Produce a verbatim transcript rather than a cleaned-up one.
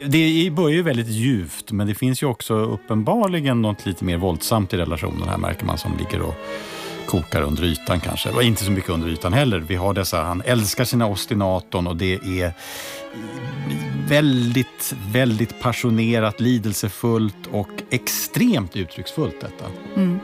Det börjar ju väldigt djupt, men det finns ju också uppenbarligen något lite mer våldsamt i relationen här, märker man, som ligger och kokar under ytan kanske. Och inte så mycket under ytan heller. Vi har dessa, han älskar sina ostinaton och det är väldigt, väldigt passionerat, lidelsefullt och extremt uttrycksfullt detta. Mm.